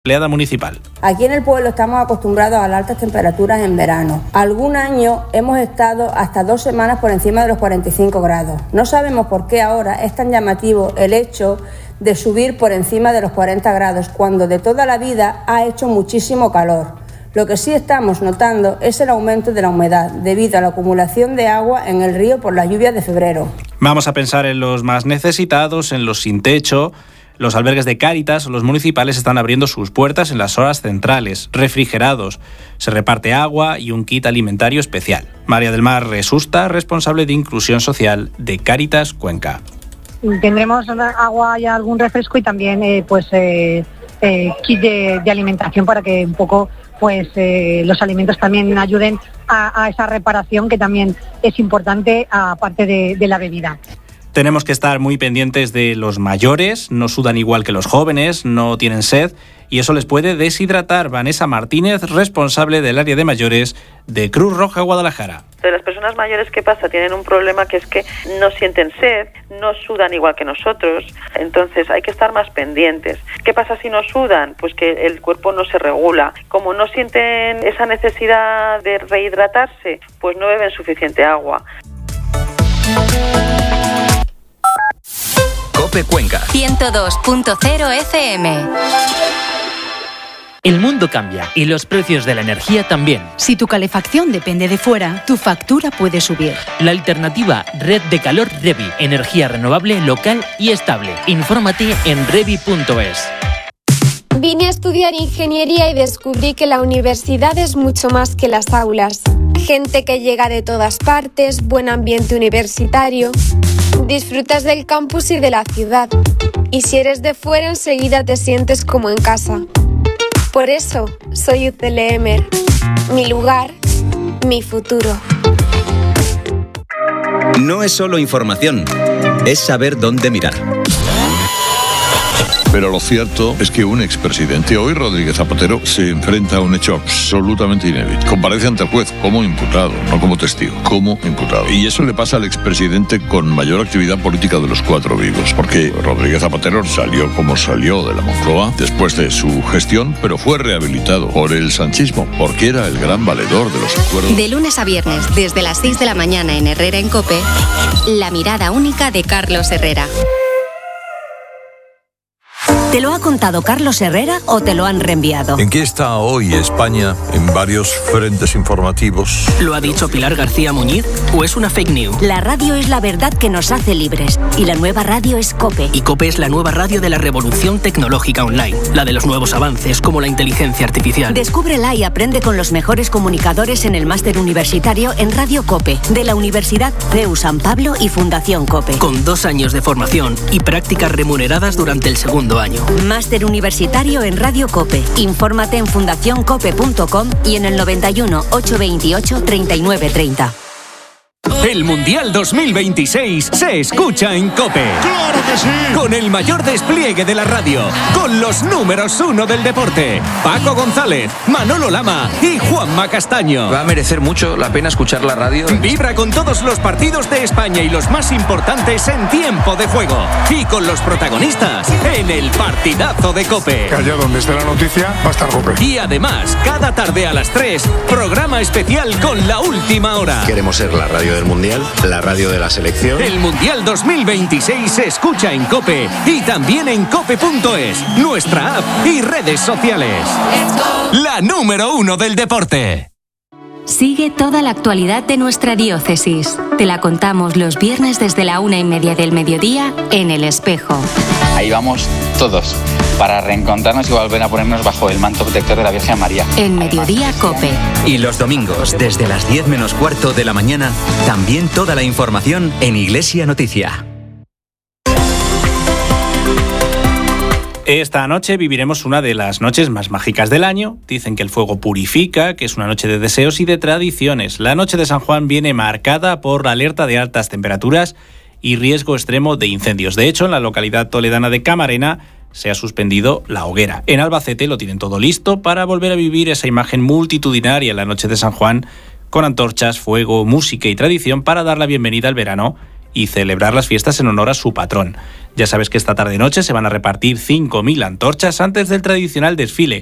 empleada municipal. Aquí en el pueblo estamos acostumbrados a las altas temperaturas en verano. Algún año hemos estado hasta 2 semanas por encima de los 45 grados. No sabemos por qué ahora es tan llamativo el hecho de subir por encima de los 40 grados, cuando de toda la vida ha hecho muchísimo calor. Lo que sí estamos notando es el aumento de la humedad, debido a la acumulación de agua en el río por las lluvias de febrero. Vamos a pensar en los más necesitados, en los sin techo. Los albergues de Cáritas o los municipales están abriendo sus puertas en las horas centrales, refrigerados. Se reparte agua y un kit alimentario especial. María del Mar Resusta, responsable de Inclusión Social de Cáritas Cuenca. Tendremos agua y algún refresco y también kit de alimentación para que un poco los alimentos también ayuden a esa reparación, que también es importante, aparte de la bebida. Tenemos que estar muy pendientes de los mayores, no sudan igual que los jóvenes, no tienen sed y eso les puede deshidratar. Vanessa Martínez, responsable del área de mayores de Cruz Roja Guadalajara. De las personas mayores, ¿qué pasa? Tienen un problema que es que no sienten sed, no sudan igual que nosotros, entonces hay que estar más pendientes. ¿Qué pasa si no sudan? Pues que el cuerpo no se regula. Como no sienten esa necesidad de rehidratarse, pues no beben suficiente agua. COPE Cuenca 102.0 FM. El mundo cambia y los precios de la energía también. Si tu calefacción depende de fuera, tu factura puede subir. La alternativa Red de Calor Revi, energía renovable, local y estable. Infórmate en revi.es. Vine a estudiar ingeniería y descubrí que la universidad es mucho más que las aulas. Gente que llega de todas partes, buen ambiente universitario. Disfrutas del campus y de la ciudad. Y si eres de fuera, enseguida te sientes como en casa. Por eso, soy UCLM. Mi lugar, mi futuro. No es solo información, es saber dónde mirar. Pero lo cierto es que un expresidente, hoy Rodríguez Zapatero, se enfrenta a un hecho absolutamente inédito. Comparece ante el juez como imputado, no como testigo, como imputado. Y eso le pasa al expresidente con mayor actividad política de los 4 vivos, porque Rodríguez Zapatero salió como salió de la Moncloa después de su gestión, pero fue rehabilitado por el sanchismo, porque era el gran valedor de los acuerdos. De lunes a viernes, desde las 6 de la mañana en Herrera en COPE, la mirada única de Carlos Herrera. ¿Te lo ha contado Carlos Herrera o te lo han reenviado? ¿En qué está hoy España en varios frentes informativos? ¿Lo ha dicho Pilar García Muñiz o es una fake news? La radio es la verdad que nos hace libres y la nueva radio es COPE. Y COPE es la nueva radio de la revolución tecnológica online, la de los nuevos avances como la inteligencia artificial. Descúbrela y aprende con los mejores comunicadores en el máster universitario en Radio COPE, de la Universidad CEU San Pablo y Fundación COPE. Con 2 años de formación y prácticas remuneradas durante el 2º año. Máster universitario en Radio COPE. Infórmate en fundacioncope.com y en el 91 828 3930. El Mundial 2026 se escucha en COPE. ¡Claro que sí! Con el mayor despliegue de la radio, con los números 1 del deporte, Paco González, Manolo Lama y Juanma Castaño. Va a merecer mucho la pena escuchar la radio. Vibra con todos los partidos de España y los más importantes en tiempo de juego. Y con los protagonistas en el partidazo de COPE. Que allá donde esté la noticia va a estar COPE. Y además, cada tarde a las 3, programa especial con La Última Hora. Queremos ser la radio del Mundial, la radio de la selección. El Mundial 2026 se escucha en COPE y también en cope.es, nuestra app y redes sociales. La número 1 del deporte. Sigue toda la actualidad de nuestra diócesis. Te la contamos los viernes desde la 1:30 del mediodía en El Espejo. Ahí vamos todos, para reencontrarnos y volver a ponernos bajo el manto protector de la Virgen María. En Mediodía COPE. Y los domingos, desde las 10 menos cuarto de la mañana, también toda la información en Iglesia Noticia. Esta noche viviremos una de las noches más mágicas del año. Dicen que el fuego purifica, que es una noche de deseos y de tradiciones. La noche de San Juan viene marcada por la alerta de altas temperaturas y riesgo extremo de incendios. De hecho, en la localidad toledana de Camarena se ha suspendido la hoguera. En Albacete lo tienen todo listo para volver a vivir esa imagen multitudinaria en la noche de San Juan, con antorchas, fuego, música y tradición para dar la bienvenida al verano y celebrar las fiestas en honor a su patrón. Ya sabes que esta tarde-noche se van a repartir 5.000 antorchas antes del tradicional desfile